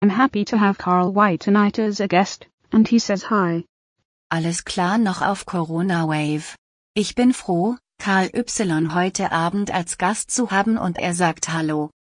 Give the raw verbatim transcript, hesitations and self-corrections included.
I'm happy to have Carl White tonight as a guest, and he says hi. Alles klar noch auf Corona Wave. Ich bin froh, Karl Y. heute Abend als Gast zu haben und er sagt Hallo.